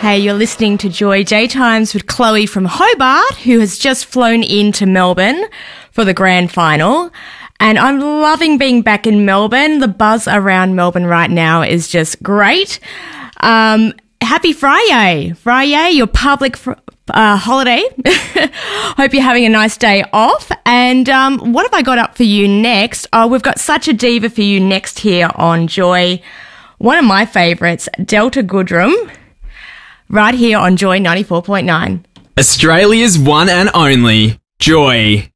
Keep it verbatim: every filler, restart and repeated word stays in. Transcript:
Hey, you're listening to Joy Daytimes with Chloe from Hobart, who has just flown into Melbourne for the grand final. And I'm loving being back in Melbourne. The buzz around Melbourne right now is just great. Um, happy Friday. Friday, your public fr- uh, holiday. Hope you're having a nice day off. And um, what have I got up for you next? Oh, we've got such a diva for you next here on Joy. One of my favourites, Delta Goodrem. Right here on Joy ninety-four point nine. Australia's one and only Joy.